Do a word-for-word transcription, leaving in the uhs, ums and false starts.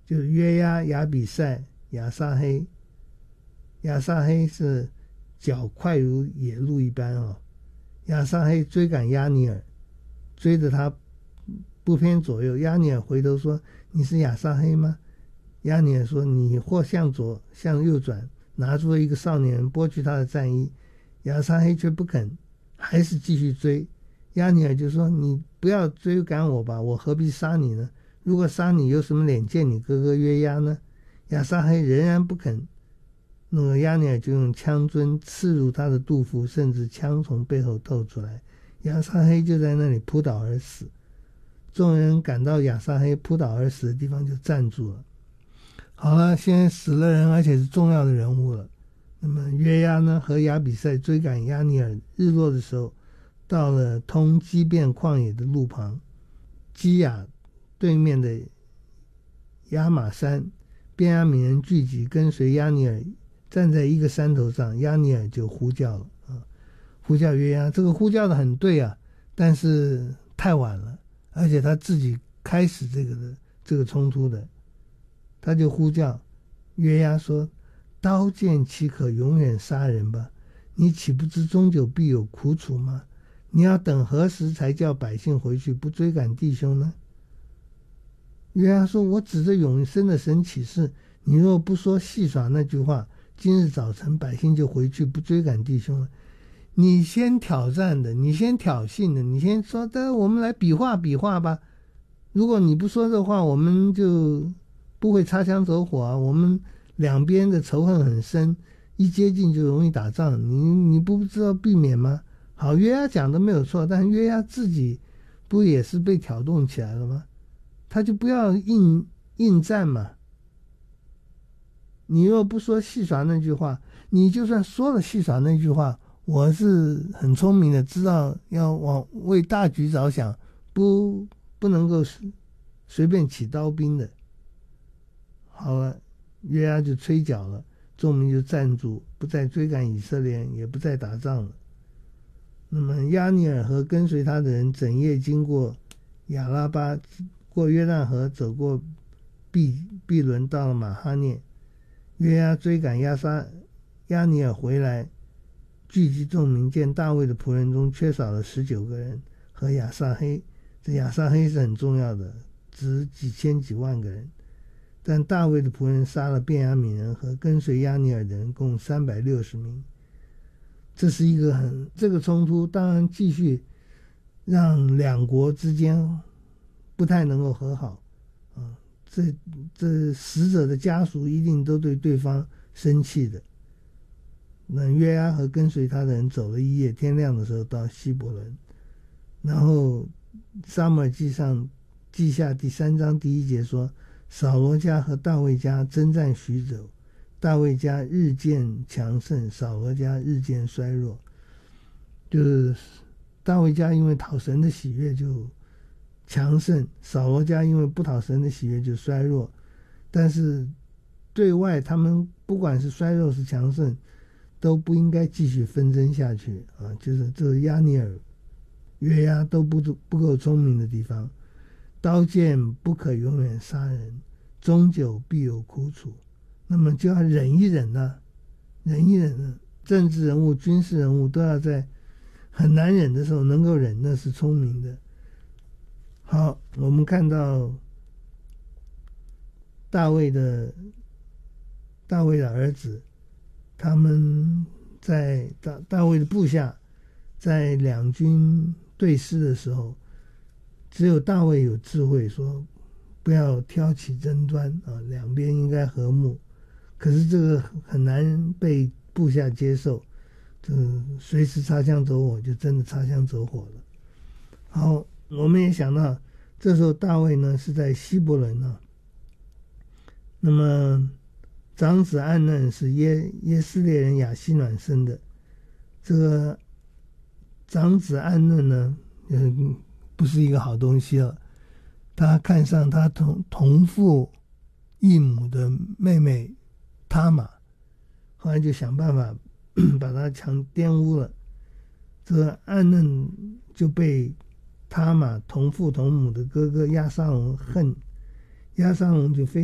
就是约押、亚比赛、亚撒黑。亚撒黑是脚快如野鹿一般哦，亚撒黑追赶押尼珥，追着他不偏左右。押尼珥回头说：“你是亚撒黑吗？”押尼珥说：“你或向左向右转。”拿出了一个少年人剥去他的战衣，亚撒黑却不肯，还是继续追。押尼珥就说：“你不要追赶我吧，我何必杀你呢？如果杀你，有什么脸见你哥哥约押呢？”亚撒黑仍然不肯，那个押尼珥就用枪樽刺入他的肚腹，甚至枪从背后透出来，亚撒黑就在那里扑倒而死。众人赶到亚撒黑扑倒而死的地方就站住了。好了，现在死了人，而且是重要的人物了。那么约押呢和亚比赛追赶押尼珥，日落的时候到了通基遍旷野的路旁，基亚对面的亚玛山，便雅悯人聚集跟随押尼珥，站在一个山头上，押尼珥就呼叫了啊，呼叫约押。这个呼叫的很对啊，但是太晚了，而且他自己开始这个的这个冲突的。他就呼叫约押说：“刀剑岂可永远杀人吧？你岂不知终久必有苦楚吗？你要等何时才叫百姓回去，不追赶弟兄呢？”约押说：“我指着永生的神起誓，你若不说戏耍那句话，今日早晨百姓就回去，不追赶弟兄了。你先挑战的，你先挑衅的，你先说的，我们来比划比划吧。如果你不说这话，我们就不会擦枪走火啊，我们两边的仇恨很深，一接近就容易打仗，你你不知道避免吗？”好，约押讲的没有错，但约押自己不也是被挑动起来了吗？他就不要应应战嘛。你若不说戏耍那句话，你就算说了戏耍那句话，我是很聪明的，知道要往为大局着想，不不能够随便起刀兵的。好了，约押就吹角了，众民就站住，不再追赶以色列人，也不再打仗了。那么押尼珥和跟随他的人整夜经过亚拉巴，过约旦河，走过毕毕伦，到了马哈念。约押追赶亚撒押尼珥回来，聚集众民，见大卫的仆人中缺少了十九个人和亚撒黑。这亚撒黑是很重要的，值几千几万个人。但大卫的仆人杀了便雅悯人和跟随押尼珥的人共三百六十名。这是一个很这个冲突当然继续让两国之间不太能够和好啊，这这死者的家属一定都对对方生气的。那约押和跟随他的人走了一夜，天亮的时候到希伯伦。然后撒母耳记上记下第三章第一节说，扫罗家和大卫家征战许久，大卫家日渐强盛，扫罗家日渐衰弱。就是大卫家因为讨神的喜悦就强盛，扫罗家因为不讨神的喜悦就衰弱。但是对外他们不管是衰弱是强盛，都不应该继续纷争下去啊！就是这押尼珥、约押都不不够聪明的地方。刀剑不可永远杀人，终久必有苦楚。那么就要忍一忍呢、啊，忍一忍呢。政治人物、军事人物都要在很难忍的时候能够忍，那是聪明的。好，我们看到大卫的大卫的儿子，他们在大大卫的部下在两军对峙的时候，只有大卫有智慧，说不要挑起争端啊，两边应该和睦。可是这个很难被部下接受，这随时擦枪走火，就真的擦枪走火了。好，我们也想到这时候大卫呢是在希伯伦啊，那么长子暗嫩是耶耶斯列人亚希暖生的。这个长子暗嫩呢，嗯，不是一个好东西了。他看上他同同父异母的妹妹他玛，后来就想办法把他强玷污了。这个暗嫩就被他玛同父同母的哥哥押沙龙恨，押沙龙就非